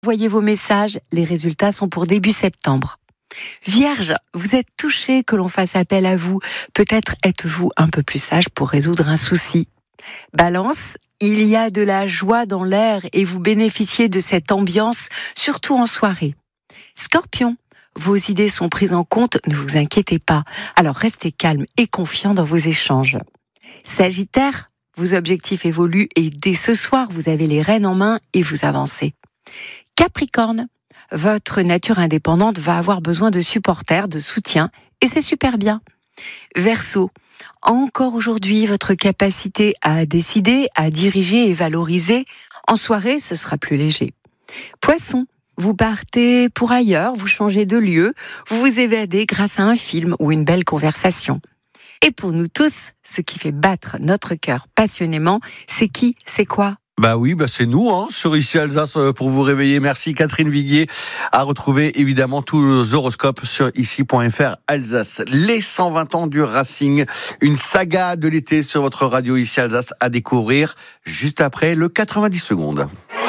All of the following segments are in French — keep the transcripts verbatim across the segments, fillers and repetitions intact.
Envoyez vos messages, les résultats sont pour début septembre. Vierge, vous êtes touché que l'on fasse appel à vous. Peut-être êtes-vous un peu plus sage pour résoudre un souci. Balance, il y a de la joie dans l'air et vous bénéficiez de cette ambiance, surtout en soirée. Scorpion, vos idées sont prises en compte, ne vous inquiétez pas. Alors restez calme et confiant dans vos échanges. Sagittaire, vos objectifs évoluent et dès ce soir, vous avez les rênes en main et vous avancez. Capricorne, votre nature indépendante va avoir besoin de supporters, de soutien, et c'est super bien. Verseau, encore aujourd'hui, votre capacité à décider, à diriger et valoriser, en soirée, ce sera plus léger. Poisson, vous partez pour ailleurs, vous changez de lieu, vous vous évadez grâce à un film ou une belle conversation. Et pour nous tous, ce qui fait battre notre cœur passionnément, c'est qui, c'est quoi ? Bah oui, bah c'est nous, hein, sur Ici Alsace pour vous réveiller. Merci Catherine Viguier. À retrouver évidemment tous les horoscopes sur ici point f r Alsace. Les cent vingt ans du Racing, une saga de l'été sur votre radio Ici Alsace à découvrir juste après le quatre-vingt-dix secondes.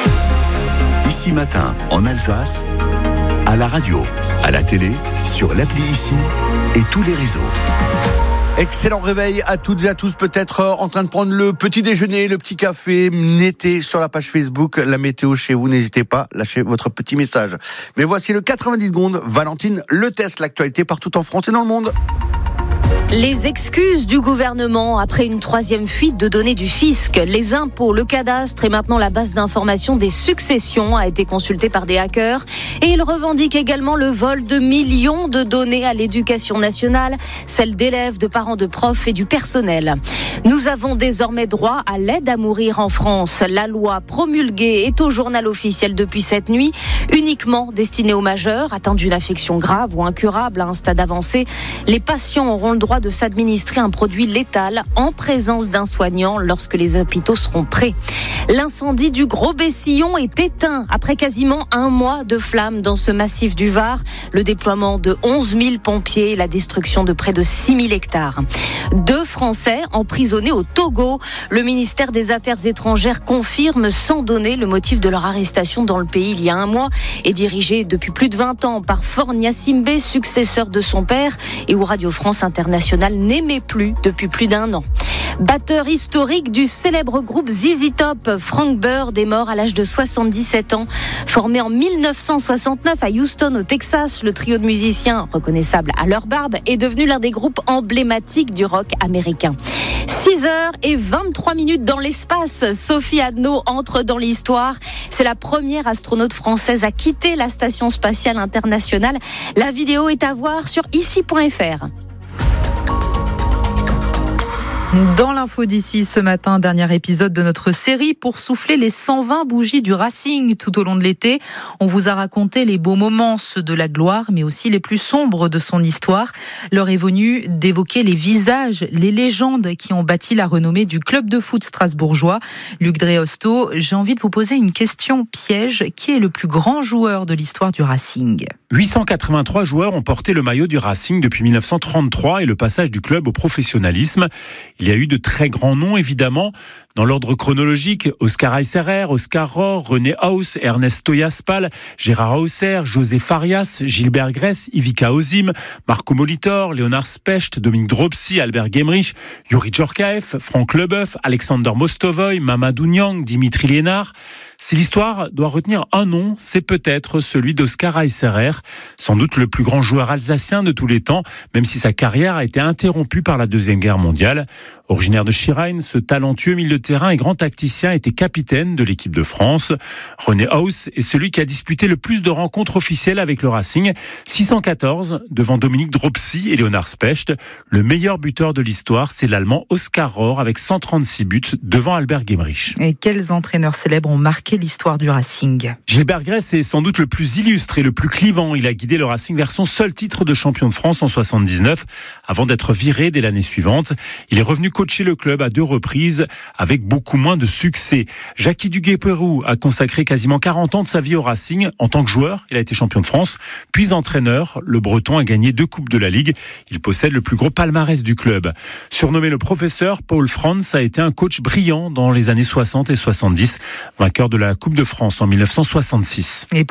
Ici Matin en Alsace, à la radio, à la télé, sur l'appli Ici et tous les réseaux. Excellent réveil à toutes et à tous, peut-être en train de prendre le petit déjeuner, le petit café, mettez sur la page Facebook la météo chez vous, n'hésitez pas, lâchez votre petit message. Mais voici le quatre-vingt-dix secondes, Valentine, le test, l'actualité partout en France et dans le monde. Les excuses du gouvernement après une troisième fuite de données du fisc. Les impôts, le cadastre et maintenant la base d'information des successions a été consultée par des hackers. Et ils revendiquent également le vol de millions de données à l'éducation nationale, celles d'élèves, de parents, de profs et du personnel. Nous avons désormais droit à l'aide à mourir en France. La loi promulguée est au journal officiel depuis cette nuit, uniquement destinée aux majeurs atteints d'une affection grave ou incurable à un stade avancé. Les patients auront le droit de s'administrer un produit létal en présence d'un soignant lorsque les hôpitaux seront prêts. L'incendie du Gros Bessillon est éteint après quasiment un mois de flammes dans ce massif du Var. Le déploiement de onze mille pompiers et la destruction de près de six mille hectares. Deux Français emprisonnés au Togo. Le ministère des Affaires étrangères confirme sans donner le motif de leur arrestation dans le pays il y a un mois et dirigé depuis plus de vingt ans par Faure Gnassingbé, successeur de son père et où Radio France Internationale n'aimait plus depuis plus d'un an. Batteur historique du célèbre groupe Z Z Top, Frank Bird est mort à l'âge de soixante-dix-sept ans. Formé en dix-neuf cent soixante-neuf à Houston au Texas, le trio de musiciens, reconnaissable à leur barbe, est devenu l'un des groupes emblématiques du rock américain. six heures vingt-trois minutes dans l'espace. Sophie Adno entre dans l'histoire. C'est la première astronaute française à quitter la Station Spatiale Internationale. La vidéo est à voir sur ici point f r. Dans l'info d'ici ce matin, dernier épisode de notre série pour souffler les cent vingt bougies du Racing tout au long de l'été. On vous a raconté les beaux moments, ceux de la gloire, mais aussi les plus sombres de son histoire. L'heure est venue d'évoquer les visages, les légendes qui ont bâti la renommée du club de foot strasbourgeois. Luc Dréosto, j'ai envie de vous poser une question piège. Qui est le plus grand joueur de l'histoire du Racing ? huit cent quatre-vingt-trois joueurs ont porté le maillot du Racing depuis mille neuf cent trente-trois et le passage du club au professionnalisme. Il y a eu de très grands noms, évidemment. Dans l'ordre chronologique, Oscar Eisserer, Oscar Rohr, René Haus, Ernest Toyaspal, Gérard Hausser, José Farias, Gilbert Gress, Ivica Ozim, Marco Molitor, Léonard Specht, Dominique Dropsy, Albert Gemrich, Yuri Djorkaeff, Franck Leboeuf, Alexander Mostovoy, Mamadou Niang, Dimitri Liénard. Si l'histoire doit retenir un nom, c'est peut-être celui d'Oscar Eisserer, sans doute le plus grand joueur alsacien de tous les temps, même si sa carrière a été interrompue par la Deuxième Guerre mondiale. Originaire de Schirheim, ce talentueux milieu de terrain et grand tacticien était capitaine de l'équipe de France. René Haus est celui qui a disputé le plus de rencontres officielles avec le Racing, six cent quatorze, devant Dominique Dropsy et Léonard Specht. Le meilleur buteur de l'histoire, c'est l'Allemand Oscar Rohr avec cent trente-six buts devant Albert Gemrich. Et quels entraîneurs célèbres ont marqué l'histoire du Racing ? Gilbert Gress est sans doute le plus illustre et le plus clivant. Il a guidé le Racing vers son seul titre de champion de France en soixante-dix-neuf, avant d'être viré dès l'année suivante. Il est revenu coacher le club à deux reprises, avec beaucoup moins de succès. Jackie Duguay-Pérou a consacré quasiment quarante ans de sa vie au Racing. En tant que joueur, il a été champion de France, puis entraîneur. Le Breton a gagné deux coupes de la Ligue. Il possède le plus gros palmarès du club. Surnommé le professeur, Paul Franz a été un coach brillant dans les années soixante et soixante-dix, vainqueur de la Coupe de France en mille neuf cent soixante-six. Et